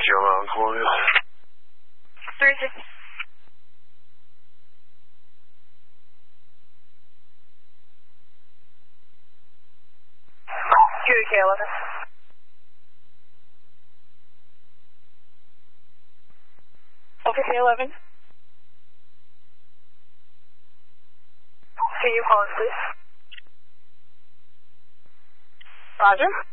K11, who is this? 360. K11. Okay, K11. Can you pause, please? Roger.